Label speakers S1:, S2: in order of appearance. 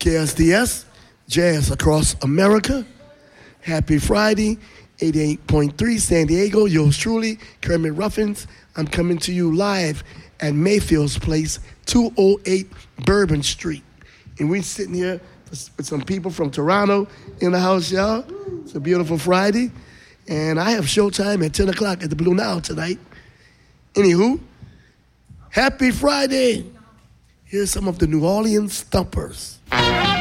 S1: KSDS, Jazz Across America. Happy Friday, 88.3 San Diego. Yours truly, Kermit Ruffins. I'm coming to you live at Mayfield's Place, 208 Bourbon Street. And we're sitting here with some people from Toronto in the house, y'all. It's a beautiful Friday. And I have showtime at 10 o'clock at the Blue Nile tonight. Anywho, happy Friday. Here's some of the New Orleans Thumpers.